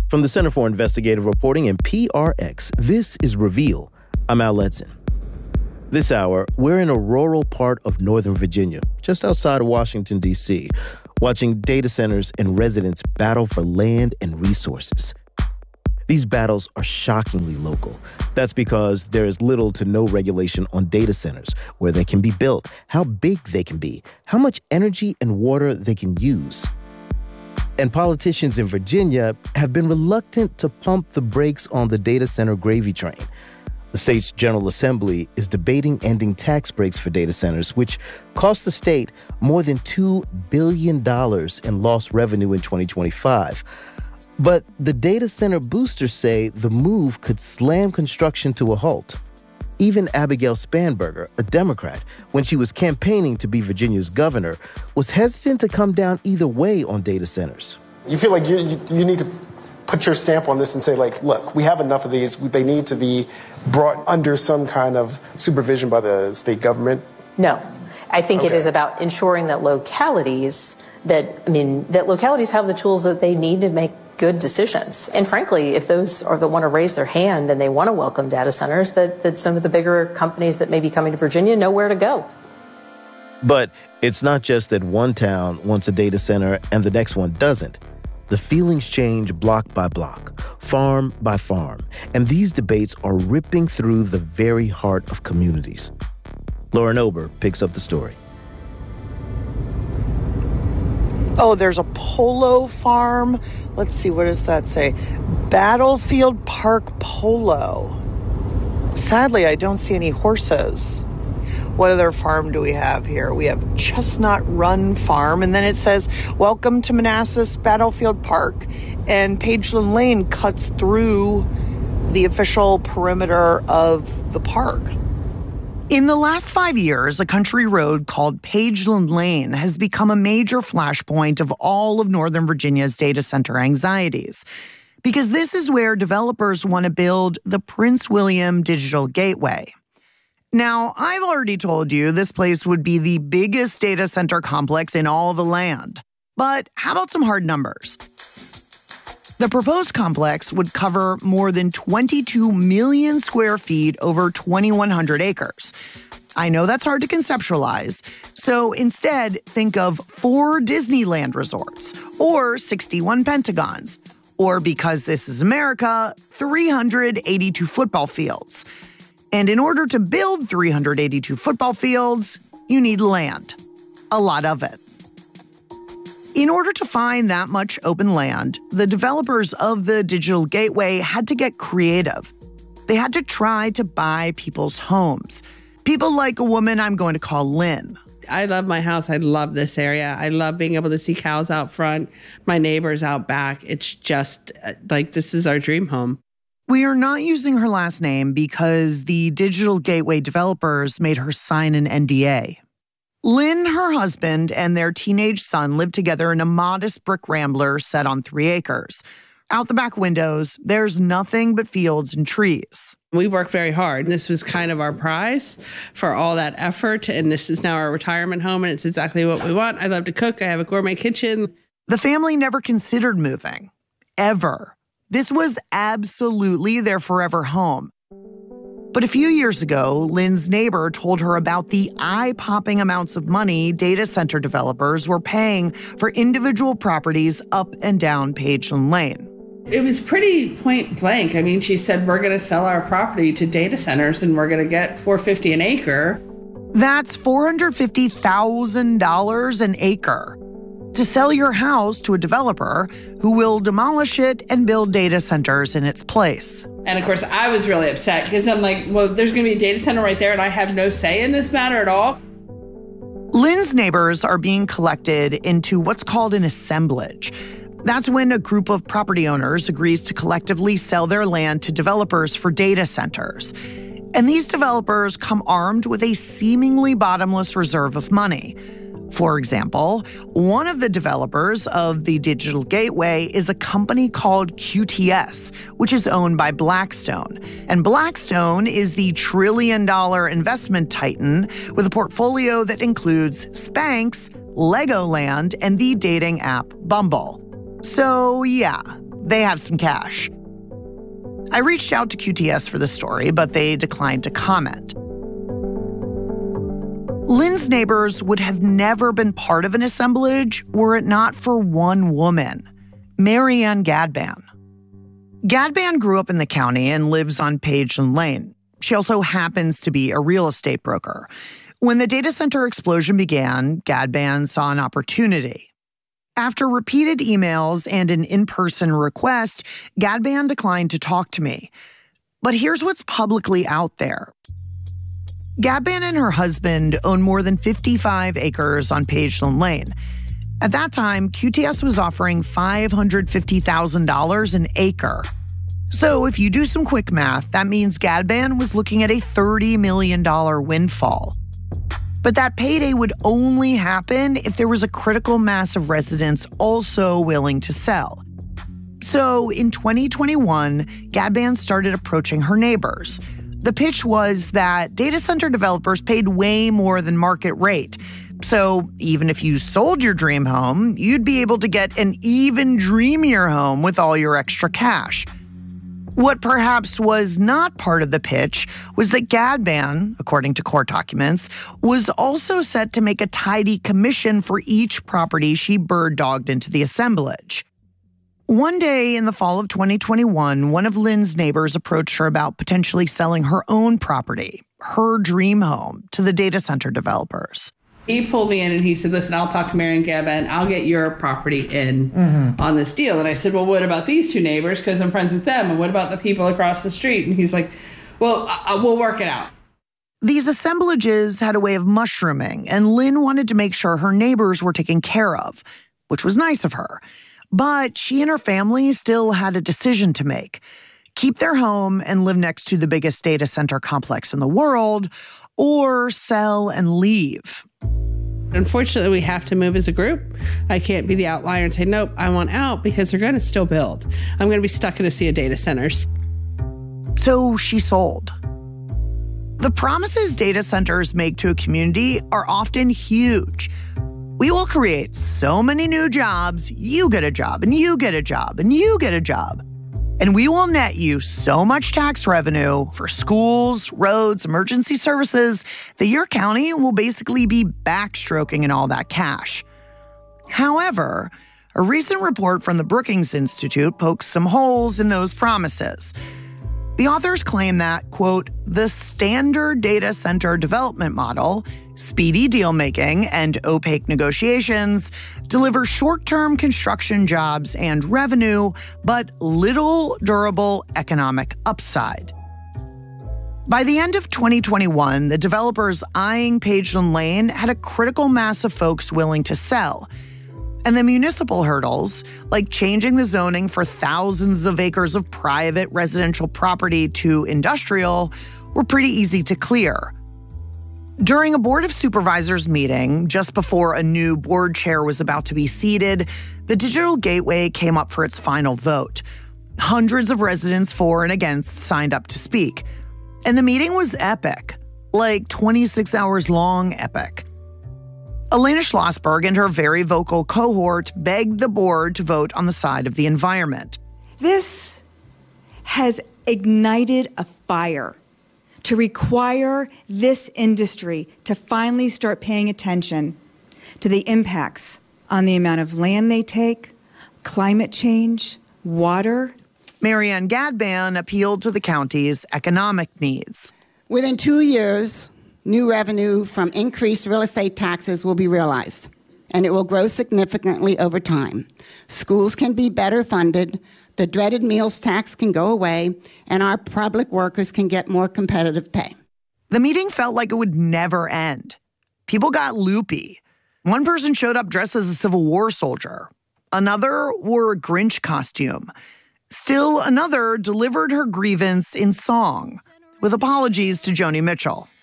From the Center for Investigative Reporting and PRX, this is Reveal. I'm Al Letson. This hour, we're in a rural part of Northern Virginia, just outside of Washington, D.C., watching data centers and residents battle for land and resources. These battles are shockingly local. That's because there is little to no regulation on data centers, where they can be built, how big they can be, how much energy and water they can use. And politicians in Virginia have been reluctant to pump the brakes on the data center gravy train. The state's General Assembly is debating ending tax breaks for data centers, which cost the state more than $2 billion in lost revenue in 2025. But the data center boosters say the move could slam construction to a halt. Even Abigail Spanberger, a Democrat, when she was campaigning to be Virginia's governor, was hesitant to come down either way on data centers. You feel like you need to put your stamp on this and say, like, look, we have enough of these. They need to be brought under some kind of supervision by the state government? No. I think it is about ensuring that localities have the tools that they need to make good decisions. And frankly, if those are the want to raise their hand and they want to welcome data centers, that some of the bigger companies that may be coming to Virginia know where to go. But it's not just that one town wants a data center and the next one doesn't. The feelings change block by block, farm by farm, and these debates are ripping through the very heart of communities. Lauren Ober picks up the story. Oh, there's a polo farm. Let's see, what does that say? Battlefield Park Polo. Sadly, I don't see any horses. What other farm do we have here? We have Chestnut Run Farm, and then it says, welcome to Manassas Battlefield Park. And Pageland Lane cuts through the official perimeter of the park. In the last 5 years, a country road called Pageland Lane has become a major flashpoint of all of Northern Virginia's data center anxieties. Because this is where developers want to build the Prince William Digital Gateway. Now, I've already told you this place would be the biggest data center complex in all the land. But how about some hard numbers? The proposed complex would cover more than 22 million square feet over 2,100 acres. I know that's hard to conceptualize, so instead think of 4 Disneyland resorts, or 61 Pentagons, or because this is America, 382 football fields. And in order to build 382 football fields, you need land. A lot of it. In order to find that much open land, the developers of the Digital Gateway had to get creative. They had to try to buy people's homes. People like a woman I'm going to call Lynn. I love my house. I love this area. I love being able to see cows out front, my neighbors out back. It's just like this is our dream home. We are not using her last name because the Digital Gateway developers made her sign an NDA. Lynn, her husband, and their teenage son live together in a modest brick rambler set on 3 acres. Out the back windows, there's nothing but fields and trees. We work very hard. This was kind of our prize for all that effort, and this is now our retirement home, and it's exactly what we want. I love to cook. I have a gourmet kitchen. The family never considered moving, ever. This was absolutely their forever home. But a few years ago, Lynn's neighbor told her about the eye-popping amounts of money data center developers were paying for individual properties up and down Pageland Lane. It was pretty point blank. I mean, she said, we're going to sell our property to data centers and we're going to get $450 an acre. That's $450,000 an acre to sell your house to a developer who will demolish it and build data centers in its place. And of course, I was really upset because I'm like, well, there's going to be a data center right there and I have no say in this matter at all. Lynn's neighbors are being collected into what's called an assemblage. That's when a group of property owners agrees to collectively sell their land to developers for data centers. And these developers come armed with a seemingly bottomless reserve of money. For example, one of the developers of the Digital Gateway is a company called QTS, which is owned by Blackstone. And Blackstone is the trillion-dollar investment titan with a portfolio that includes Spanx, Legoland, and the dating app Bumble. So yeah, they have some cash. I reached out to QTS for the story, but they declined to comment. Lynn's neighbors would have never been part of an assemblage were it not for one woman, Marianne Gadban. Gadban grew up in the county and lives on Pageland Lane. She also happens to be a real estate broker. When the data center explosion began, Gadban saw an opportunity. After repeated emails and an in-person request, Gadban declined to talk to me. But here's what's publicly out there. Gadban and her husband own more than 55 acres on Pageland Lane. At that time, QTS was offering $550,000 an acre. So if you do some quick math, that means Gadban was looking at a $30 million windfall. But that payday would only happen if there was a critical mass of residents also willing to sell. So in 2021, Gadban started approaching her neighbors. The pitch was that data center developers paid way more than market rate. So even if you sold your dream home, you'd be able to get an even dreamier home with all your extra cash. What perhaps was not part of the pitch was that Gadban, according to court documents, was also set to make a tidy commission for each property she bird-dogged into the assemblage. One day in the fall of 2021, one of Lynn's neighbors approached her about potentially selling her own property, her dream home, to the data center developers. He pulled me in and he said, listen, I'll talk to Marianne Gadban. I'll get your property in on this deal. And I said, well, what about these two neighbors? Because I'm friends with them. And what about the people across the street? And he's like, well, we'll work it out. These assemblages had a way of mushrooming, and Lynn wanted to make sure her neighbors were taken care of, which was nice of her. But she and her family still had a decision to make. Keep their home and live next to the biggest data center complex in the world, or sell and leave. Unfortunately, we have to move as a group. I can't be the outlier and say, nope, I want out, because they're going to still build. I'm going to be stuck in a sea of data centers. So she sold. The promises data centers make to a community are often huge. We will create so many new jobs, you get a job, and you get a job, and you get a job. And we will net you so much tax revenue for schools, roads, emergency services that your county will basically be backstroking in all that cash. However, a recent report from the Brookings Institute pokes some holes in those promises. The authors claim that, quote, the standard data center development model, speedy deal-making, and opaque negotiations deliver short-term construction jobs and revenue, but little durable economic upside. By the end of 2021, the developers eyeing Pageland Lane had a critical mass of folks willing to sell. And the municipal hurdles, like changing the zoning for thousands of acres of private residential property to industrial, were pretty easy to clear. During a Board of Supervisors meeting, just before a new board chair was about to be seated, the Digital Gateway came up for its final vote. Hundreds of residents for and against signed up to speak. And the meeting was epic, like 26 hours long epic. Elena Schlossberg and her very vocal cohort begged the board to vote on the side of the environment. This has ignited a fire to require this industry to finally start paying attention to the impacts on the amount of land they take, climate change, water. Marianne Gadban appealed to the county's economic needs. Within 2 years, new revenue from increased real estate taxes will be realized, and it will grow significantly over time. Schools can be better funded, the dreaded meals tax can go away, and our public workers can get more competitive pay. The meeting felt like it would never end. People got loopy. One person showed up dressed as a Civil War soldier. Another wore a Grinch costume. Still another delivered her grievance in song, with apologies to Joni Mitchell.